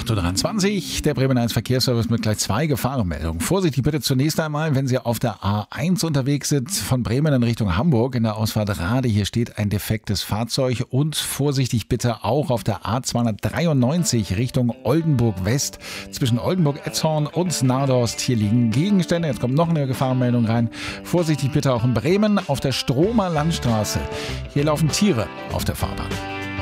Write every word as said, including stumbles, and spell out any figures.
acht Uhr dreiundzwanzig, der Bremen eins Verkehrsservice mit gleich zwei Gefahrenmeldungen. Vorsichtig bitte zunächst einmal, wenn Sie auf der A eins unterwegs sind, von Bremen in Richtung Hamburg in der Ausfahrt Rade. Hier steht ein defektes Fahrzeug und vorsichtig bitte auch auf der A zweihundertdreiundneunzig Richtung Oldenburg West. Zwischen Oldenburg-Etzhorn und Nardorst, hier liegen Gegenstände. Jetzt kommt noch eine Gefahrenmeldung rein. Vorsichtig bitte auch in Bremen auf der Stromer Landstraße. Hier laufen Tiere auf der Fahrbahn.